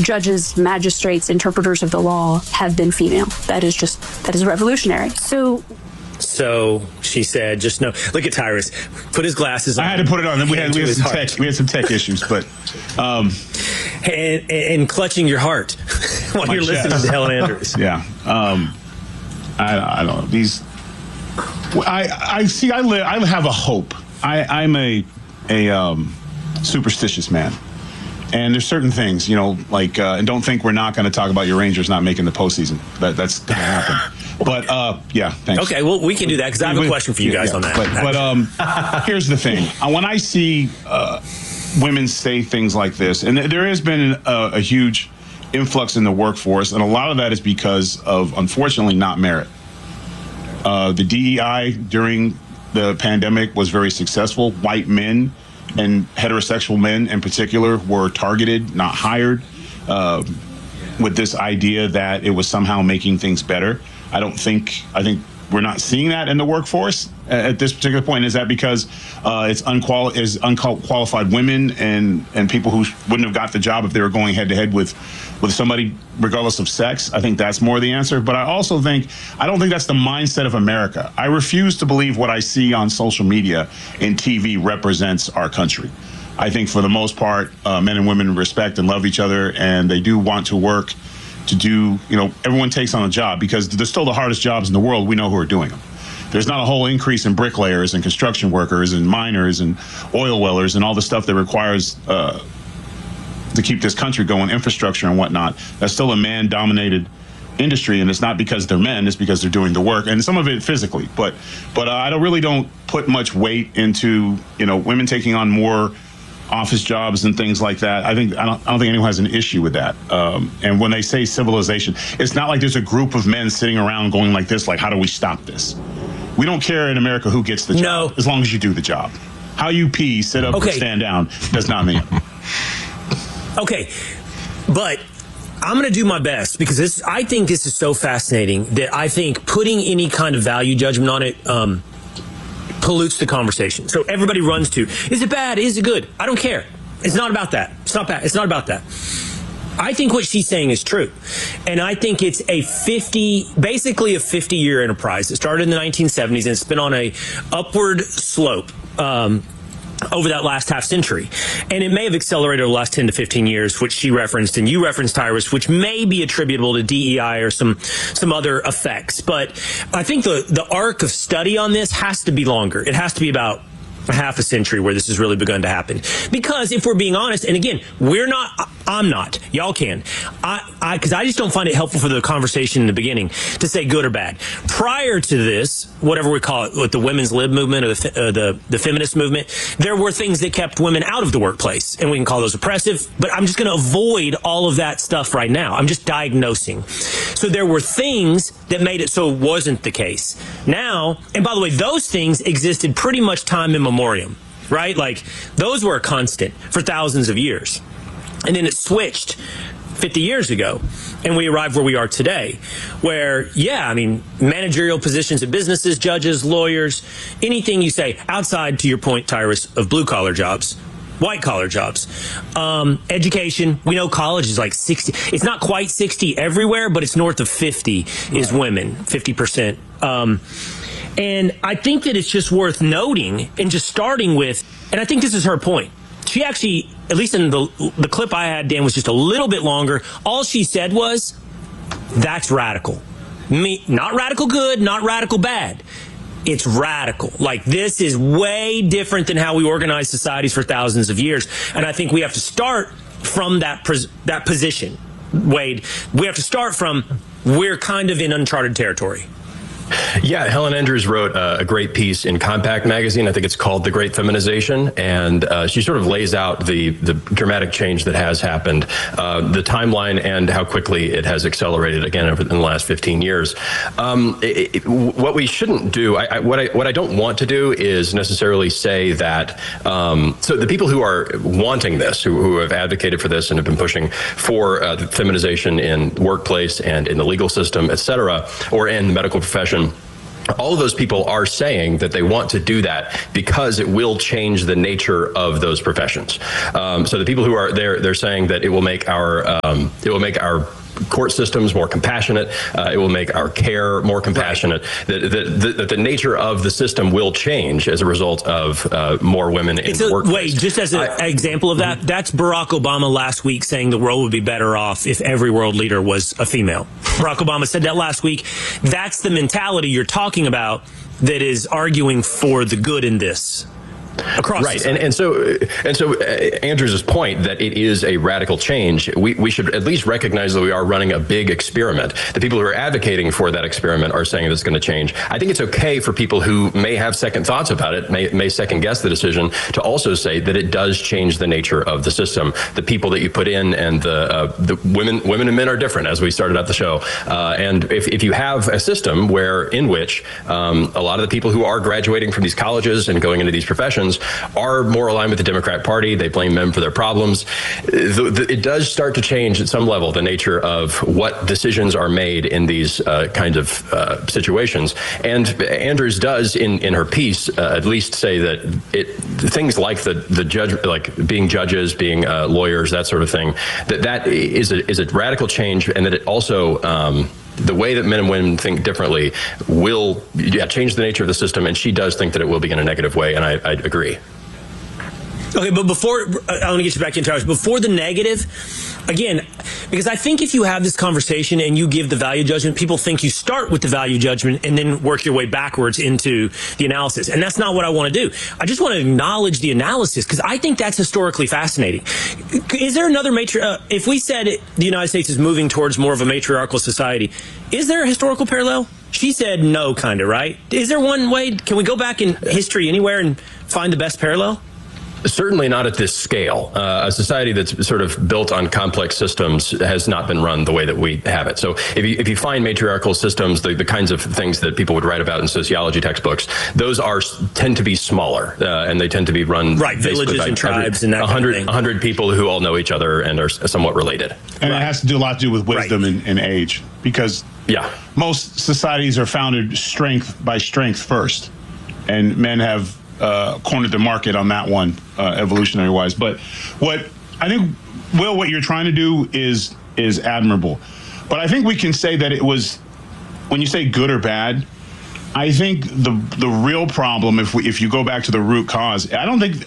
judges, magistrates, interpreters of the law have been female. That is revolutionary. So she said, just know, look at Tyrus, put his glasses on. I had to put it on. We had some tech issues, but. And clutching your heart while you're listening to Helen Andrews. Yeah. I don't know. These. I see. I have a hope. I'm a superstitious man. And there's certain things, like, and don't think we're not going to talk about your Rangers not making the postseason. That's going to happen. But, yeah, thanks. Okay, well, we can do that because I have a question for you guys on that. But here's the thing. When I see women say things like this, and there has been a huge influx in the workforce, and a lot of that is because of, unfortunately, not merit. The DEI during the pandemic was very successful. White men and heterosexual men in particular were targeted, not hired, with this idea that it was somehow making things better. I think we're not seeing that in the workforce at this particular point. Is that because it's unqualified women and people who wouldn't have got the job if they were going head to head with somebody regardless of sex? I think that's more the answer. But I don't think that's the mindset of America. I refuse to believe what I see on social media and TV represents our country. I think for the most part, men and women respect and love each other, and they do want to work to do, everyone takes on a job because they're still the hardest jobs in the world. We know who are doing them. There's not a whole increase in bricklayers and construction workers and miners and oil wellers and all the stuff that requires to keep this country going, infrastructure and whatnot. That's still a man-dominated industry, and it's not because they're men, it's because they're doing the work, and some of it physically. But I don't put much weight into, women taking on more office jobs and things like that. I don't think anyone has an issue with that. And when they say civilization, it's not like there's a group of men sitting around going like this, like, how do we stop this? We don't care in America who gets the job, as long as you do the job. How you pee, sit up, or stand down does not mean. Okay, but I'm going to do my best because I think this is so fascinating that I think putting any kind of value judgment on it pollutes the conversation. So everybody runs to, is it bad? Is it good? I don't care. It's not about that. It's not bad. It's not about that. I think what she's saying is true. And I think it's basically a 50-year enterprise. It started in the 1970s and it's been on a upward slope over that last half century. And it may have accelerated over the last 10 to 15 years, which she referenced, and you referenced, Tyrus, which may be attributable to DEI or some other effects. But I think the arc of study on this has to be longer. It has to be about a half a century where this has really begun to happen. Because if we're being honest, and again, I'm not, y'all can, because I just don't find it helpful for the conversation in the beginning to say good or bad. Prior to this, whatever we call it, with the women's lib movement or the feminist movement, there were things that kept women out of the workplace, and we can call those oppressive, but I'm just going to avoid all of that stuff right now. I'm just diagnosing. So there were things that made it so it wasn't the case. Now, and by the way, those things existed pretty much time immemorial, right? Like, those were a constant for thousands of years. And then it switched 50 years ago, and we arrived where we are today, where, managerial positions at businesses, judges, lawyers, anything you say outside, to your point, Tyrus, of blue-collar jobs, white-collar jobs. Education, we know college is like 60. It's not quite 60 everywhere, but it's north of 50 is women, 50%. And I think that it's just worth noting and just starting with, and I think this is her point. She actually, at least in the clip I had, Dan, was just a little bit longer. All she said was, that's radical. Not radical good, not radical bad. It's radical. Like, this is way different than how we organize societies for thousands of years. And I think we have to start from that position, Wade. We have to start from, we're kind of in uncharted territory. Yeah, Helen Andrews wrote a great piece in Compact magazine. I think it's called The Great Feminization. And she sort of lays out the dramatic change that has happened, the timeline, and how quickly it has accelerated again in the last 15 years. What we shouldn't do, what I don't want to do is necessarily say that, so the people who are wanting this, who have advocated for this and have been pushing for feminization in the workplace and in the legal system, et cetera, or in the medical profession, all of those people are saying that they want to do that because it will change the nature of those professions. So the people who are there, they're saying that it will make our court systems more compassionate. It will make our care more compassionate. Right. That the nature of the system will change as a result of more women in the workplace. Wait, just as an example of that, that's Barack Obama last week saying the world would be better off if every world leader was a female. Barack Obama said that last week. That's the mentality you're talking about that is arguing for the good in this. Across right, and so Andrew's point that it is a radical change. We should at least recognize that we are running a big experiment. The people who are advocating for that experiment are saying it's going to change. I think it's okay for people who may have second thoughts about it, may second guess the decision, to also say that it does change the nature of the system. The people that you put in, and the women and men are different, as we started out the show. And if you have a system in which a lot of the people who are graduating from these colleges and going into these professions are more aligned with the Democrat Party, they blame men for their problems, it does start to change at some level the nature of what decisions are made in these kinds of situations. And Andrews does in her piece at least say that things like the judge, like being judges, being lawyers, that sort of thing, that is a radical change, and that it also the way that men and women think differently will change the nature of the system, and she does think that it will be in a negative way, and I agree. Okay, but before, I want to get you back into ours. Before the negative, again, because I think if you have this conversation and you give the value judgment, people think you start with the value judgment and then work your way backwards into the analysis. And that's not what I want to do. I just want to acknowledge the analysis because I think that's historically fascinating. Is there another if we said the United States is moving towards more of a matriarchal society, is there a historical parallel? She said no, kind of, right? Is there one way? Can we go back in history anywhere and find the best parallel? Certainly not at this scale. A society that's sort of built on complex systems has not been run the way that we have it. So if you find matriarchal systems, the kinds of things that people would write about in sociology textbooks, those tend to be smaller, and they tend to be run villages and tribes and that 100 people who all know each other and are somewhat related. And it has to do a lot to do with wisdom and age, because most societies are founded strength by strength first, and men have cornered the market on that one, evolutionary wise. But what I think, Will, what you're trying to do is admirable. But I think we can say that it was, when you say good or bad, I think the real problem, if you go back to the root cause, I don't think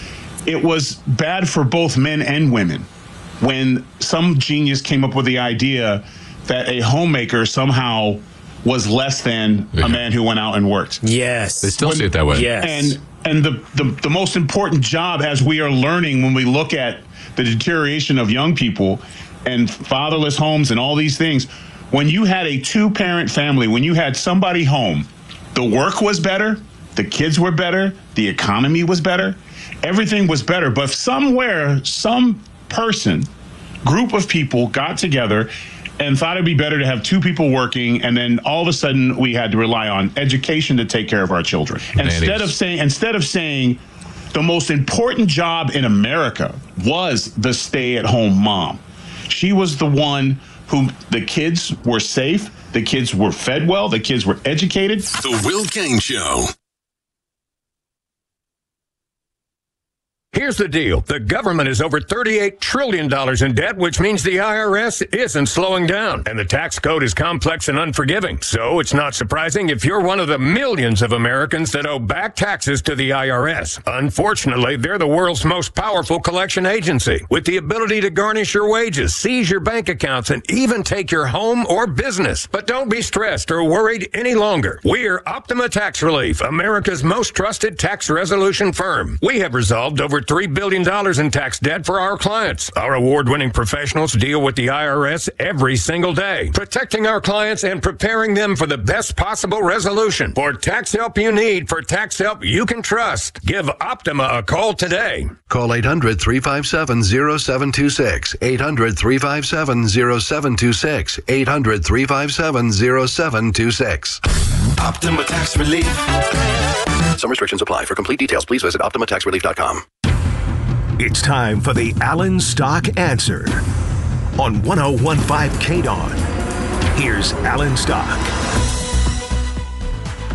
it was bad for both men and women when some genius came up with the idea that a homemaker somehow was less than a man who went out and worked. Yes. They still see it that way. Yes. And the most important job, as we are learning when we look at the deterioration of young people and fatherless homes and all these things, when you had a two-parent family, when you had somebody home, the work was better, the kids were better, the economy was better, everything was better. But somewhere, some person, group of people got together and thought it'd be better to have two people working, and then all of a sudden we had to rely on education to take care of our children. Instead of saying the most important job in America was the stay-at-home mom. She was the one who the kids were safe, the kids were fed well, the kids were educated. The Will Cain Show. Here's the deal. The government is over $38 trillion in debt, which means the IRS isn't slowing down. And the tax code is complex and unforgiving. So it's not surprising if you're one of the millions of Americans that owe back taxes to the IRS. Unfortunately, they're the world's most powerful collection agency, with the ability to garnish your wages, seize your bank accounts, and even take your home or business. But don't be stressed or worried any longer. We're Optima Tax Relief, America's most trusted tax resolution firm. We have resolved over $3 billion in tax debt for our clients. Our award-winning professionals deal with the IRS every single day, protecting our clients and preparing them for the best possible resolution. For tax help you need, for tax help you can trust, give Optima a call today. Call 800-357-0726, 800-357-0726, 800-357-0726. Optima Tax Relief. Some restrictions apply. For complete details, please visit OptimaTaxRelief.com. It's time for the Alan Stock Answer on 1015 KDON. Here's Alan Stock.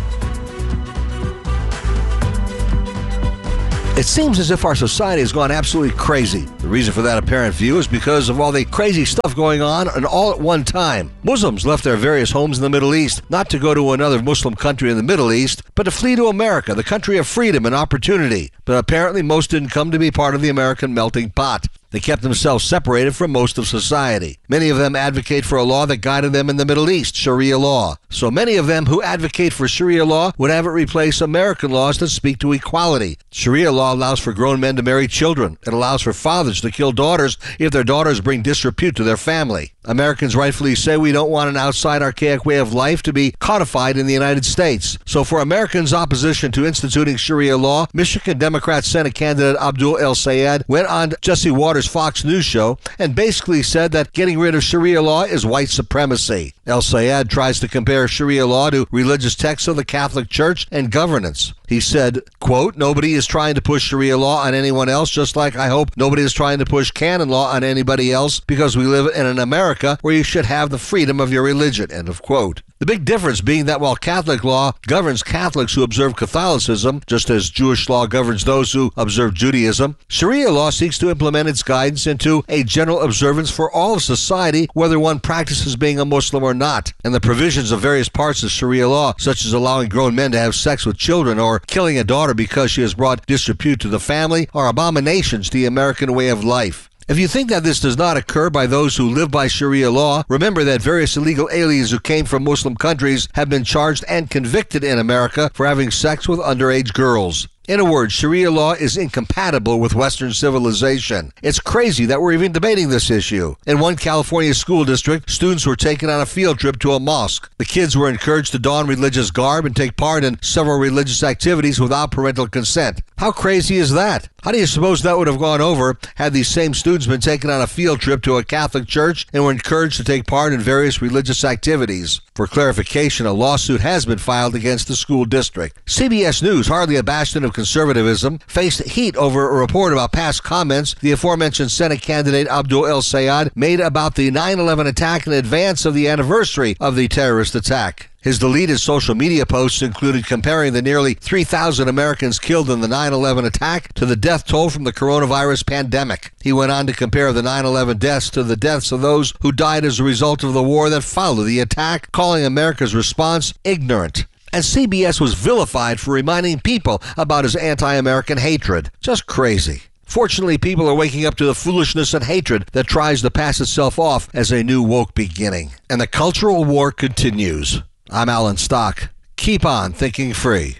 It seems as if our society has gone absolutely crazy. The reason for that apparent view is because of all the crazy stuff going on and all at one time. Muslims left their various homes in the Middle East, not to go to another Muslim country in the Middle East, but to flee to America, the country of freedom and opportunity. But apparently most didn't come to be part of the American melting pot. They kept themselves separated from most of society. Many of them advocate for a law that guided them in the Middle East, Sharia law. So many of them who advocate for Sharia law would have it replace American laws that speak to equality. Sharia law allows for grown men to marry children. It allows for fathers to kill daughters if their daughters bring disrepute to their family. Americans rightfully say we don't want an outside archaic way of life to be codified in the United States. So for Americans' opposition to instituting Sharia law, Michigan Democrat Senate candidate Abdul El Sayed went on Jesse Waters' Fox News show and basically said that getting rid of Sharia law is white supremacy. El Sayed tries to compare Sharia law to religious texts of the Catholic Church and governance. He said, quote, "Nobody is trying to push Sharia law on anyone else, just like I hope nobody is trying to push canon law on anybody else, because we live in an America where you should have the freedom of your religion," end of quote. The big difference being that while Catholic law governs Catholics who observe Catholicism, just as Jewish law governs those who observe Judaism, Sharia law seeks to implement its guidance into a general observance for all of society, whether one practices being a Muslim or not. And the provisions of various parts of Sharia law, such as allowing grown men to have sex with children or killing a daughter because she has brought disrepute to the family, are abominations to the American way of life. If you think that this does not occur by those who live by Sharia law, remember that various illegal aliens who came from Muslim countries have been charged and convicted in America for having sex with underage girls. In a word, Sharia law is incompatible with Western civilization. It's crazy that we're even debating this issue. In one California school district, students were taken on a field trip to a mosque. The kids were encouraged to don religious garb and take part in several religious activities without parental consent. How crazy is that? How do you suppose that would have gone over had these same students been taken on a field trip to a Catholic church and were encouraged to take part in various religious activities? For clarification, a lawsuit has been filed against the school district. CBS News, hardly a bastion of conservatism, faced heat over a report about past comments the aforementioned Senate candidate Abdul El Sayed made about the 9/11 attack in advance of the anniversary of the terrorist attack. His deleted social media posts included comparing the nearly 3,000 Americans killed in the 9/11 attack to the death toll from the coronavirus pandemic. He went on to compare the 9/11 deaths to the deaths of those who died as a result of the war that followed the attack, calling America's response ignorant. And CBS was vilified for reminding people about his anti-American hatred. Just crazy. Fortunately, people are waking up to the foolishness and hatred that tries to pass itself off as a new woke beginning. And the cultural war continues. I'm Alan Stock. Keep on thinking free.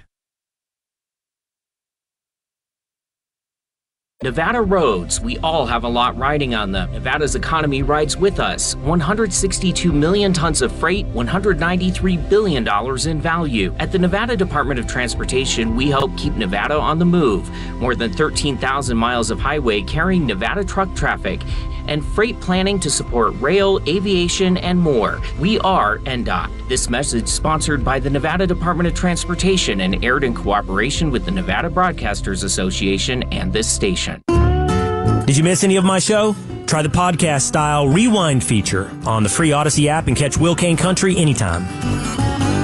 Nevada roads, we all have a lot riding on them. Nevada's economy rides with us. 162 million tons of freight, $193 billion in value. At the Nevada Department of Transportation, we help keep Nevada on the move. More than 13,000 miles of highway carrying Nevada truck traffic and freight planning to support rail, aviation, and more. We are NDOT. This message sponsored by the Nevada Department of Transportation and aired in cooperation with the Nevada Broadcasters Association and this station. Did you miss any of my show? Try the podcast-style rewind feature on the free Odyssey app and catch Will Kane Country anytime.